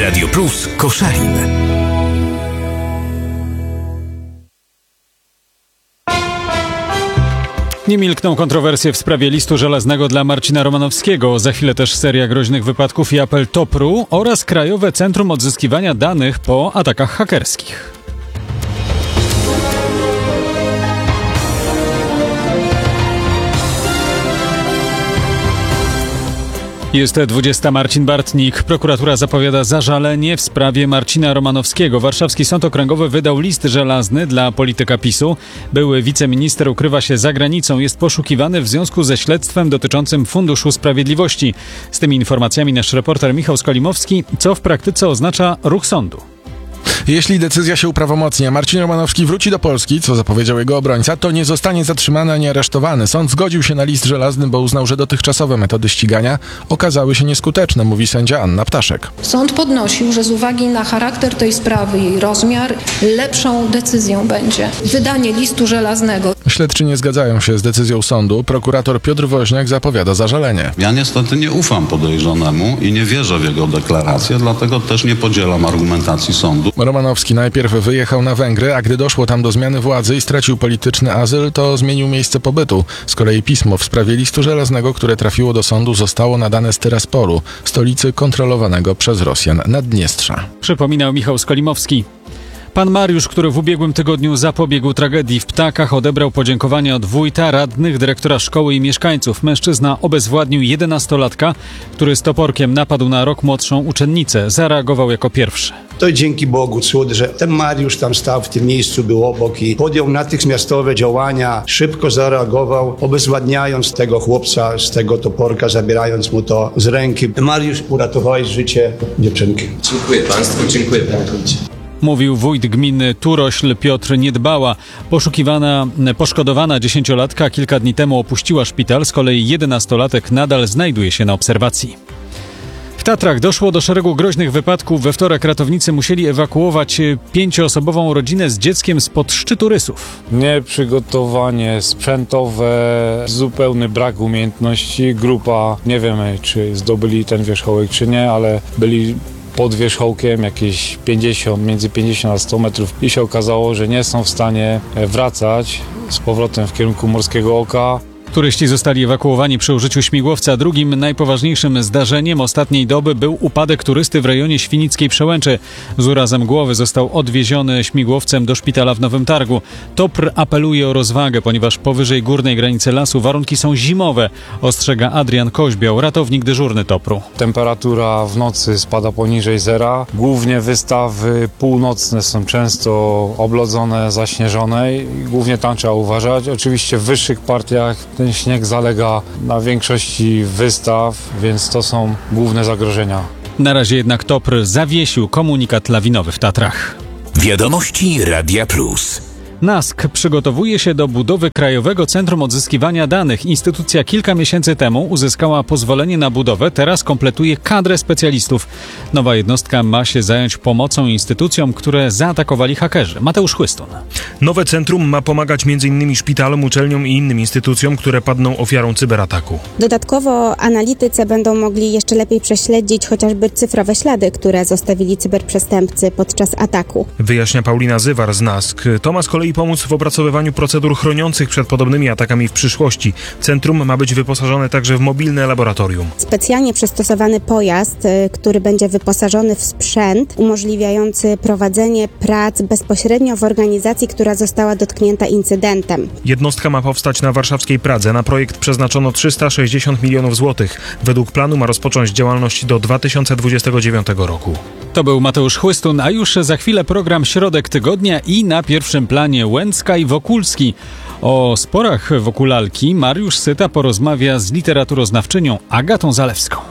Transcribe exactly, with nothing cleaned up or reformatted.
Radio Plus Koszalin. Nie milkną kontrowersje w sprawie listu żelaznego dla Marcina Romanowskiego. Za chwilę też seria groźnych wypadków i apel Topru oraz Krajowe Centrum Odzyskiwania Danych po atakach hakerskich. Jest dwudziesta. Marcin Bartnik. Prokuratura zapowiada zażalenie w sprawie Marcina Romanowskiego. Warszawski Sąd Okręgowy wydał list żelazny dla polityka PiSu. Były wiceminister ukrywa się za granicą. Jest poszukiwany w związku ze śledztwem dotyczącym Funduszu Sprawiedliwości. Z tymi informacjami nasz reporter Michał Skolimowski. Co w praktyce oznacza ruch sądu? Jeśli decyzja się uprawomocni, a Marcin Romanowski wróci do Polski, co zapowiedział jego obrońca, to nie zostanie zatrzymany ani aresztowany. Sąd zgodził się na list żelazny, bo uznał, że dotychczasowe metody ścigania okazały się nieskuteczne, mówi sędzia Anna Ptaszek. Sąd podnosił, że z uwagi na charakter tej sprawy i jej rozmiar, lepszą decyzją będzie wydanie listu żelaznego. Śledczy nie zgadzają się z decyzją sądu. Prokurator Piotr Woźniak zapowiada zażalenie. Ja niestety nie ufam podejrzanemu i nie wierzę w jego deklarację, dlatego też nie podzielam argumentacji sądu. Romanowski najpierw wyjechał na Węgry, a gdy doszło tam do zmiany władzy i stracił polityczny azyl, to zmienił miejsce pobytu. Z kolei pismo w sprawie listu żelaznego, które trafiło do sądu, zostało nadane z Tyraspolu, stolicy kontrolowanego przez Rosjan Naddniestrza. Przypominał Michał Skolimowski. Pan Mariusz, który w ubiegłym tygodniu zapobiegł tragedii w Ptakach, odebrał podziękowania od wójta, radnych, dyrektora szkoły i mieszkańców. Mężczyzna obezwładnił jedenastolatka, który z toporkiem napadł na rok młodszą uczennicę. Zareagował jako pierwszy. To dzięki Bogu cud, że ten Mariusz tam stał w tym miejscu, był obok i podjął natychmiastowe działania, szybko zareagował, obezwładniając tego chłopca z tego toporka, zabierając mu to z ręki. Mariusz, uratowałeś życie dziewczynki. Dziękuję Państwu, dziękuję Panie Wójcie. Mówił wójt gminy Turośl Piotr Niedbała. Poszukiwana, poszkodowana dziesięciolatka kilka dni temu opuściła szpital, z kolei jedenastolatek nadal znajduje się na obserwacji. W Tatrach doszło do szeregu groźnych wypadków. We wtorek ratownicy musieli ewakuować pięcioosobową rodzinę z dzieckiem spod szczytu Rysów. Nieprzygotowanie sprzętowe, zupełny brak umiejętności. Grupa, nie wiemy czy zdobyli ten wierzchołek czy nie, ale byli pod wierzchołkiem jakieś pięćdziesiąt, między pięćdziesiąt a sto metrów i się okazało, że nie są w stanie wracać z powrotem w kierunku Morskiego Oka. Turyści zostali ewakuowani przy użyciu śmigłowca. Drugim najpoważniejszym zdarzeniem ostatniej doby był upadek turysty w rejonie Świnickiej Przełęczy. Z urazem głowy został odwieziony śmigłowcem do szpitala w Nowym Targu. Topr apeluje o rozwagę, ponieważ powyżej górnej granicy lasu warunki są zimowe, ostrzega Adrian Koźbiał, ratownik dyżurny Topru. Temperatura w nocy spada poniżej zera. Głównie wystawy północne są często oblodzone, zaśnieżone i głównie tam trzeba uważać. Oczywiście w wyższych partiach ten śnieg zalega na większości wystaw, więc to są główne zagrożenia. Na razie jednak Topr zawiesił komunikat lawinowy w Tatrach. Wiadomości Radia Plus. NASK przygotowuje się do budowy Krajowego Centrum Odzyskiwania Danych. Instytucja kilka miesięcy temu uzyskała pozwolenie na budowę, teraz kompletuje kadrę specjalistów. Nowa jednostka ma się zająć pomocą instytucjom, które zaatakowali hakerzy. Mateusz Chłystun. Nowe centrum ma pomagać m in szpitalom, uczelniom i innym instytucjom, które padną ofiarą cyberataku. Dodatkowo analitycy będą mogli jeszcze lepiej prześledzić chociażby cyfrowe ślady, które zostawili cyberprzestępcy podczas ataku. Wyjaśnia Paulina Zywar z NASK. To ma z kolei pomóc w opracowywaniu procedur chroniących przed podobnymi atakami w przyszłości. Centrum ma być wyposażone także w mobilne laboratorium. Specjalnie przystosowany pojazd, który będzie wyposażony w sprzęt umożliwiający prowadzenie prac bezpośrednio w organizacji, która została dotknięta incydentem. Jednostka ma powstać na warszawskiej Pradze. Na projekt przeznaczono trzysta sześćdziesiąt milionów złotych. Według planu ma rozpocząć działalność do dwa tysiące dwudziestego dziewiątego roku. To był Mateusz Chłystun, a już za chwilę program Środek Tygodnia i na pierwszym planie Łęcka i Wokulski. O sporach wokół lalki Mariusz Syta porozmawia z literaturoznawczynią Agatą Zalewską.